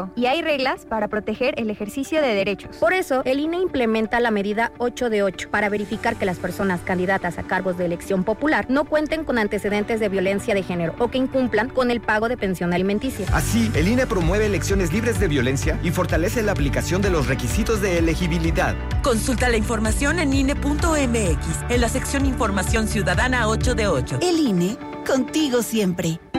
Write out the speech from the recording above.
y hay reglas para proteger el ejercicio de derechos. Por eso, el INE implementa la medida 8 de 8 para verificar que las personas candidatas a cargos de elección popular no cuenten con antecedentes de violencia de género o que incumplan con el pago de pensión alimenticia. Así, el INE promueve elecciones libres de violencia y fortalece la aplicación de los requisitos de elegibilidad. Consulta la información en INE.mx, en la sección Información Ciudadana 8 de 8. El INE, contigo siempre.